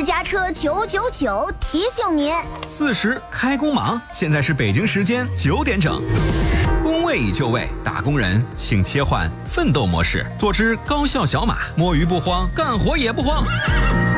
私家车999提醒您 ，40开工忙，现在是北京时间9点整。工位已就位，打工人请切换奋斗模式，做只高效小马，摸鱼不慌，干活也不慌。